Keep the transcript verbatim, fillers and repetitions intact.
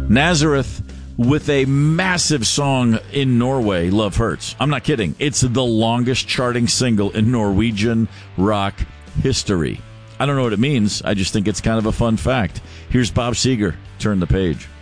Nazareth with a massive song in Norway, Love Hurts. I'm not kidding. It's the longest charting single in Norwegian rock history. I don't know what it means. I just think it's kind of a fun fact. Here's Bob Seger. Turn the page.